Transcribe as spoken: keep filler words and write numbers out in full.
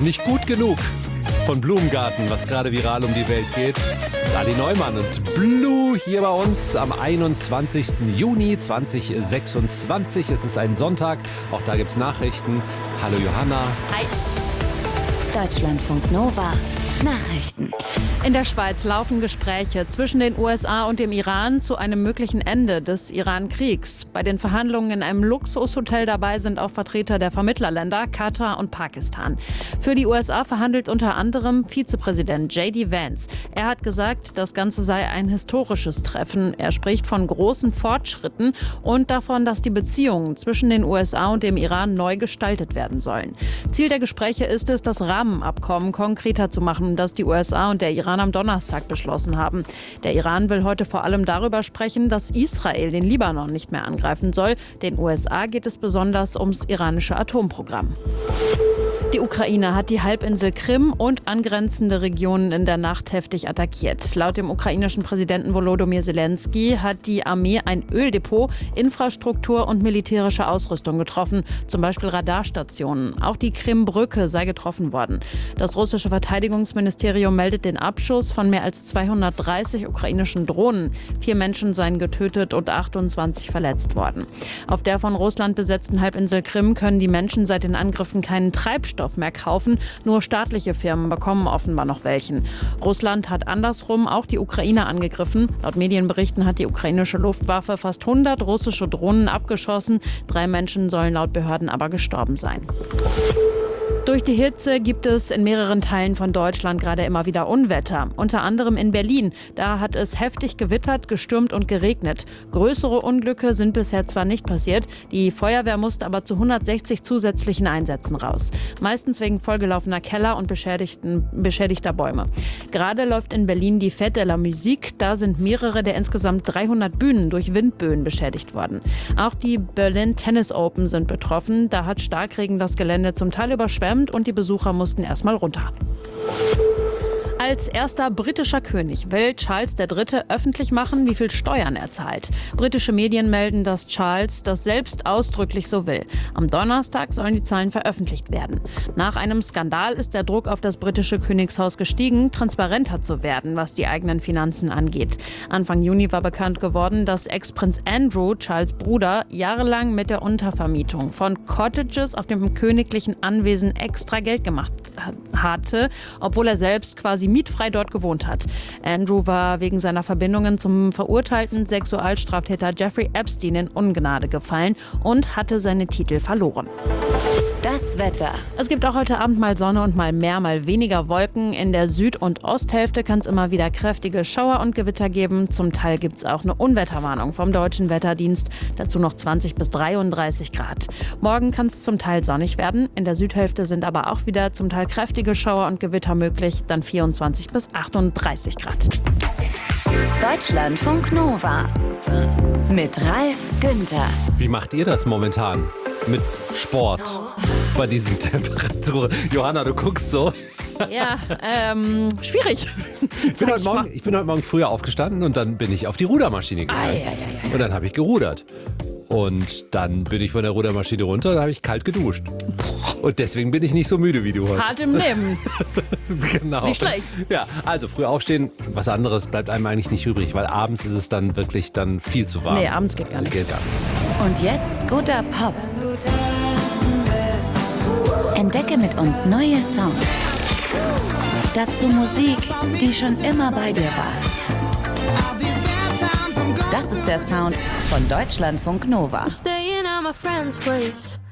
Nicht gut genug von Blumengarten, was gerade viral um die Welt geht. Sali Neumann und Blue hier bei uns am einundzwanzigsten Juni zweitausendsechsundzwanzig. Es ist ein Sonntag, auch da gibt's Nachrichten. Hallo Johanna. Hi. Deutschlandfunk Nova. Nachrichten. In der Schweiz laufen Gespräche zwischen den U S A und dem Iran zu einem möglichen Ende des Iran-Kriegs. Bei den Verhandlungen in einem Luxushotel dabei sind auch Vertreter der Vermittlerländer Katar und Pakistan. Für die U S A verhandelt unter anderem Vizepräsident J D Vance. Er hat gesagt, das Ganze sei ein historisches Treffen. Er spricht von großen Fortschritten und davon, dass die Beziehungen zwischen den U S A und dem Iran neu gestaltet werden sollen. Ziel der Gespräche ist es, das Rahmenabkommen konkreter zu machen, das die U S A und der Iran am Donnerstag beschlossen haben. Der Iran will heute vor allem darüber sprechen, dass Israel den Libanon nicht mehr angreifen soll. Den U S A geht es besonders ums iranische Atomprogramm. Die Ukraine hat die Halbinsel Krim und angrenzende Regionen in der Nacht heftig attackiert. Laut dem ukrainischen Präsidenten Volodymyr Zelensky hat die Armee ein Öldepot, Infrastruktur und militärische Ausrüstung getroffen, zum Beispiel Radarstationen. Auch die Krimbrücke sei getroffen worden. Das russische Verteidigungsministerium meldet den Abschuss von mehr als zweihundertdreißig ukrainischen Drohnen. Vier Menschen seien getötet und achtundzwanzig verletzt worden. Auf der von Russland besetzten Halbinsel Krim können die Menschen seit den Angriffen keinen Treibstoff mehr kaufen. Nur staatliche Firmen bekommen offenbar noch welchen. Russland hat andersrum auch die Ukraine angegriffen. Laut Medienberichten hat die ukrainische Luftwaffe fast hundert russische Drohnen abgeschossen. Drei Menschen sollen laut Behörden aber gestorben sein. Durch die Hitze gibt es in mehreren Teilen von Deutschland gerade immer wieder Unwetter. Unter anderem in Berlin. Da hat es heftig gewittert, gestürmt und geregnet. Größere Unglücke sind bisher zwar nicht passiert. Die Feuerwehr musste aber zu hundertsechzig zusätzlichen Einsätzen raus. Meistens wegen vollgelaufener Keller und beschädigten, beschädigter Bäume. Gerade läuft in Berlin die Fête de la Musique. Da sind mehrere der insgesamt dreihundert Bühnen durch Windböen beschädigt worden. Auch die Berlin Tennis Open sind betroffen. Da hat Starkregen das Gelände zum Teil überschwemmt und die Besucher mussten erstmal runter. Als erster britischer König will Charles der Dritte öffentlich machen, wie viel Steuern er zahlt. Britische Medien melden, dass Charles das selbst ausdrücklich so will. Am Donnerstag sollen die Zahlen veröffentlicht werden. Nach einem Skandal ist der Druck auf das britische Königshaus gestiegen, transparenter zu werden, was die eigenen Finanzen angeht. Anfang Juni war bekannt geworden, dass Ex-Prinz Andrew, Charles' Bruder, jahrelang mit der Untervermietung von Cottages auf dem königlichen Anwesen extra Geld gemacht hatte, obwohl er selbst quasi mietfrei dort gewohnt hat. Andrew war wegen seiner Verbindungen zum verurteilten Sexualstraftäter Jeffrey Epstein in Ungnade gefallen und hatte seine Titel verloren. Das Wetter. Es gibt auch heute Abend mal Sonne und mal mehr, mal weniger Wolken. In der Süd- und Osthälfte kann es immer wieder kräftige Schauer und Gewitter geben. Zum Teil gibt es auch eine Unwetterwarnung vom Deutschen Wetterdienst. Dazu noch zwanzig bis dreiunddreißig Grad. Morgen kann es zum Teil sonnig werden. In der Südhälfte sind aber auch wieder zum Teil kräftige Schauer und Gewitter möglich. Dann vierundzwanzig bis achtunddreißig Grad. Deutschlandfunk Nova. Mit Ralf Günther. Wie macht ihr das momentan mit Sport bei diesen Temperaturen? Johanna, du guckst so. Ja, ähm, schwierig. Ich bin, heute Morgen, ich bin heute Morgen früher aufgestanden und dann bin ich auf die Rudermaschine gegangen. Ai, ai, ai, ai. Und dann habe ich gerudert. Und dann bin ich von der Rudermaschine runter und habe ich kalt geduscht. Und deswegen bin ich nicht so müde wie du heute. Hart im Leben. Genau. Nicht schlecht. Ja, also früh aufstehen, was anderes bleibt einem eigentlich nicht übrig, weil abends ist es dann wirklich dann viel zu warm. Nee, abends geht gar nicht. Geht gar nicht. Und jetzt guter Pop. Entdecke mit uns neue Songs. Dazu Musik, die schon immer bei dir war. Das ist der Sound von Deutschlandfunk Nova. Staying at my friend's place.